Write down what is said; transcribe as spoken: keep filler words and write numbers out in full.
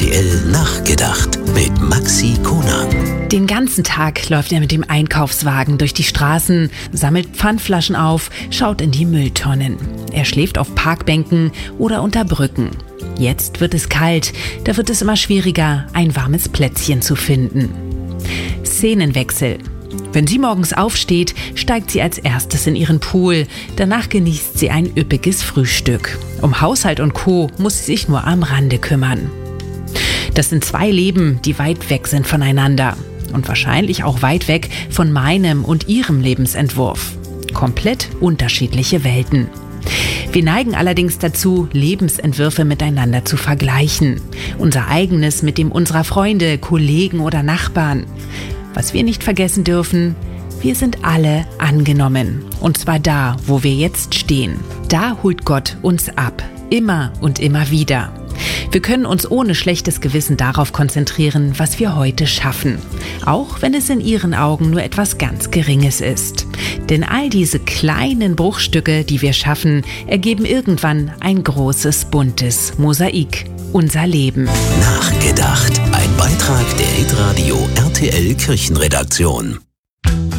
T L nachgedacht mit Maxi Konang. Den ganzen Tag läuft er mit dem Einkaufswagen durch die Straßen, sammelt Pfandflaschen auf, schaut in die Mülltonnen. Er schläft auf Parkbänken oder unter Brücken. Jetzt wird es kalt, da wird es immer schwieriger, ein warmes Plätzchen zu finden. Szenenwechsel. Wenn sie morgens aufsteht, steigt sie als erstes in ihren Pool. Danach genießt sie ein üppiges Frühstück. Um Haushalt und Co. muss sie sich nur am Rande kümmern. Das sind zwei Leben, die weit weg sind voneinander. Und wahrscheinlich auch weit weg von meinem und ihrem Lebensentwurf. Komplett unterschiedliche Welten. Wir neigen allerdings dazu, Lebensentwürfe miteinander zu vergleichen. Unser eigenes mit dem unserer Freunde, Kollegen oder Nachbarn. Was wir nicht vergessen dürfen, wir sind alle angenommen. Und zwar da, wo wir jetzt stehen. Da holt Gott uns ab. Immer und immer wieder. Wir können uns ohne schlechtes Gewissen darauf konzentrieren, was wir heute schaffen. Auch wenn es in ihren Augen nur etwas ganz Geringes ist. Denn all diese kleinen Bruchstücke, die wir schaffen, ergeben irgendwann ein großes, buntes Mosaik. Unser Leben. Nachgedacht. Ein Beitrag der Hitradio R T L Kirchenredaktion.